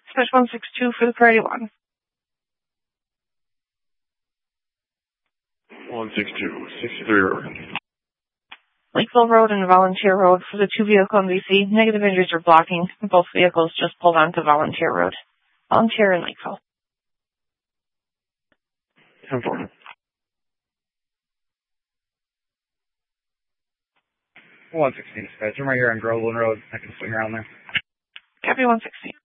Dispatch 162 for the priority one. 162, 63 Road. Lakeville Road and Volunteer Road for the 2 vehicle in VC. Negative injuries are blocking. Both vehicles just pulled onto Volunteer Road. Volunteer in Lakeville. 10-4. 116 dispatch. I'm right here on Groveland Road. I can swing around there. Copy 116.